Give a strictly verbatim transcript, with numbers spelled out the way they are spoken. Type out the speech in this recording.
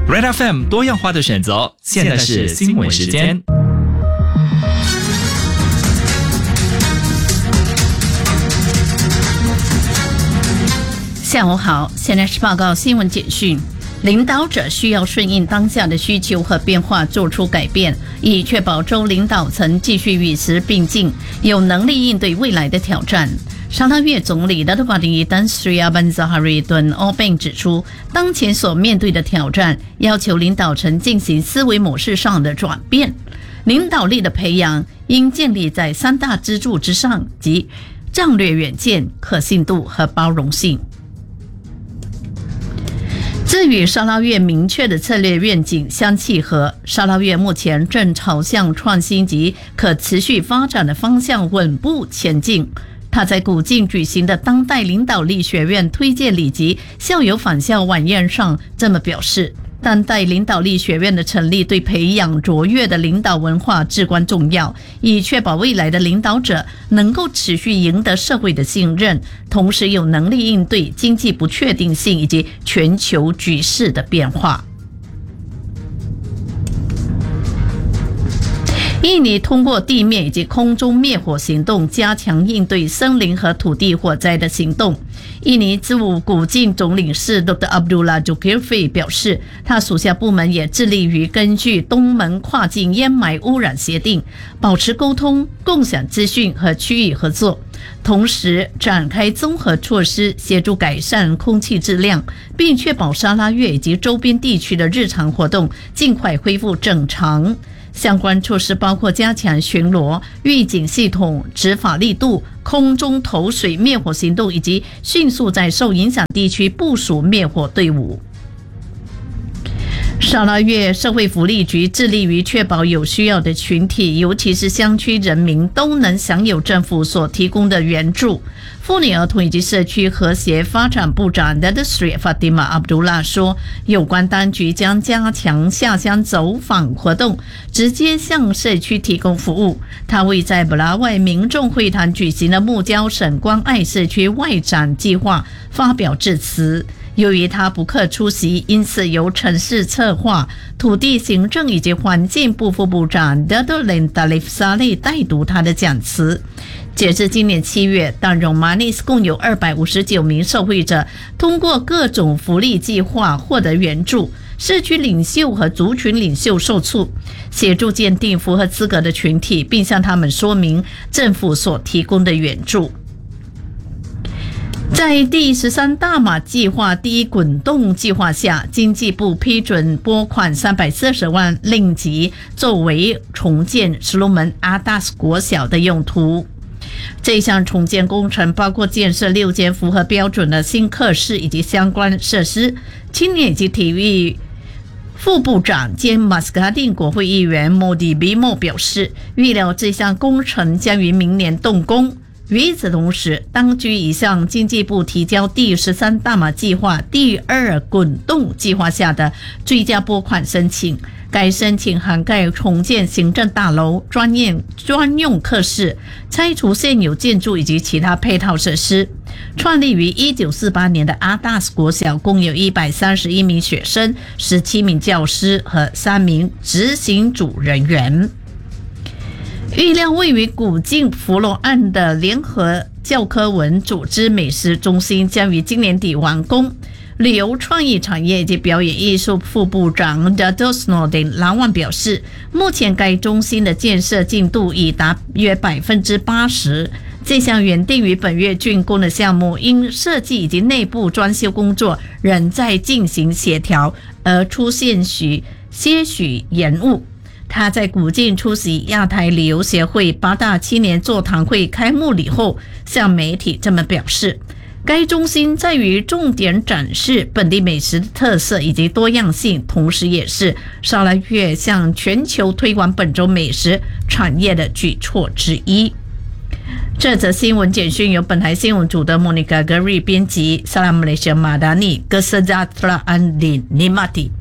Red F M 多样化的选择，现在是新闻时间。 下午好，现在是报告新闻简讯。领导者需要顺应当下的需求和变化做出改变，以确保州领导层继续与时并进，有能力应对未来的挑战。沙拉越总理的巴迪丹斯里亚班扎哈瑞顿奥本指出，当前所面对的挑战要求领导层进行思维模式上的转变，领导力的培养应建立在三大支柱之上，即战略远见、可信度和包容性。这与沙拉越明确的策略愿景相契合。沙拉越目前正朝向创新及可持续发展的方向稳步前进。他在古晋举行的当代领导力学院推荐礼及校友返校晚宴上这么表示。当代领导力学院的成立对培养卓越的领导文化至关重要，以确保未来的领导者能够持续赢得社会的信任，同时有能力应对经济不确定性以及全球局势的变化。印尼通过地面以及空中灭火行动加强应对森林和土地火灾的行动。印尼驻古晋总领事 Doctor Abdullah Zulkifli 表示，他属下部门也致力于根据东盟跨境烟霾污染协定保持沟通、共享资讯和区域合作，同时展开综合措施协助改善空气质量，并确保沙拉越以及周边地区的日常活动尽快恢复正常。相关措施包括加强巡逻、预警系统、执法力度、空中投水灭火行动，以及迅速在受影响地区部署灭火队伍。沙拉越社会福利局致力于确保有需要的群体，尤其是乡区人民都能享有政府所提供的援助。妇女儿童以及社区和谐发展部长 Sri Fatimah Abdullah 说，有关当局将加强下乡走访活动，直接向社区提供服务。他为在布拉外民众会堂举行的木礁省关爱社区外展计划发表致辞。由于他不可出席，因此由城市策划、土地行政以及环境部副部长 Dadolen Dalifsali 代读他的讲词。截至今年七月，当容马尼斯共有二百五十九名受惠者通过各种福利计划获得援助。社区领袖和族群领袖受促，协助鉴定符合资格的群体，并向他们说明政府所提供的援助。在第十三大马计划第一滚动计划下，经济部批准拨款三百四十万令吉作为重建石龙门阿达斯国小的用途。这项重建工程包括建设六间符合标准的新课室以及相关设施。青年以及体育副部长兼马斯卡丁国会议员莫迪比莫表示，预料这项工程将于明年动工。与此同时，当局已向经济部提交第十三大马计划第二滚动计划下的追加拨款申请。该申请涵盖重建行政大楼、专业专用课室、拆除现有建筑以及其他配套设施。创立于一九四八年的阿达斯国小共有一百三十一名学生、十七名教师和三名执行组人员。预料位于古晋福罗岸的联合教科文组织美食中心将于今年底完工。旅游创意产业以及表演艺术副部长 Dadosnodin 兰万表示，目前该中心的建设进度已达约 百分之八十。这项原定于本月竣工的项目，因设计以及内部装修工作仍在进行协调，而出现许些许延误。他在古晋出席亚太旅游协会八大青年座谈会开幕礼后，向媒体这么表示。该中心在于重点展示本地美食的特色以及多样性，同时也是沙拉越向全球推广本州美食产业的举措之一。这则新闻简讯由本台新闻组的莫妮卡·格瑞编辑，萨拉姆雷西马达尼·戈斯扎特拉安迪尼马蒂